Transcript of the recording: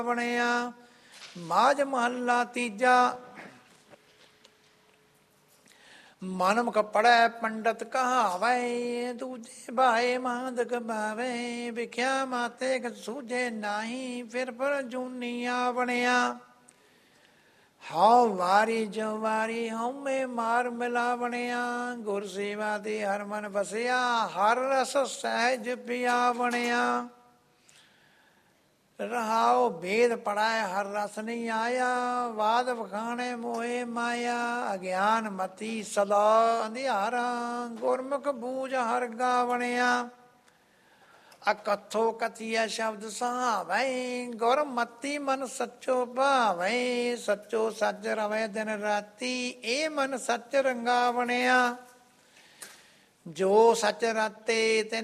ਬਣਿਆ। ਮਾਝ ਮਹੱਲਾ ਤੀਜਾ। ਮਨਮੁਖ ਪੜ੍ਹੈ ਪੰਡਤ ਕਹਾਵੈ, ਦੂਜੇ ਭਾਏ ਮਾਂਦ ਗਵਾਵੇ। ਵਿਖਿਆ ਮਾਤੇ ਕ ਸੂਝੇ ਨਾਹੀ, ਫਿਰ ਪਰ ਜੂਨੀਆ ਬਣਿਆ। ਹਉ ਵਾਰੀ ਜੋ ਵਾਰੀ ਹਉਮੈ ਮਾਰ ਮਿਲਾ ਬਣਿਆ। ਗੁਰ ਸੇਵਾ ਦੇ ਹਰ ਮਨ ਵਸਿਆ, ਹਰ ਰਸ ਸਹਿਜ ਪਿਆ ਬਣਿਆ। ਰਹਾਉ ਭੇਦ ਪੜਾਇ ਹਰ ਰਸ ਨਹੀਂ ਆਇਆ, ਵਾਦ ਵਖਾਣੇ ਮੋਹੇ ਮਾਇਆ। ਅਗਿਆਨ ਮਤੀ ਸਦਾ ਅੰਧਿਆਰਾ, ਗੁਰਮੁਖ ਬੂਝ ਹਰ ਗਾ ਬਣਿਆ। ਅਕਥੋ ਕਥੀਆ ਸ਼ਬਦ ਸਹਾਵੈ, ਗੁਰ ਮਤੀ ਮਨ ਸੱਚੋ ਭਾਵੈ। ਸੱਚੋ ਸੱਚ ਰਵੈ ਦਿਨ ਰਾਤੀ, ਇਹ ਮਨ ਸੱਚ ਰੰਗਾ ਬਣਿਆ। ਜੋ ਸੱਚ ਰਾਤੇ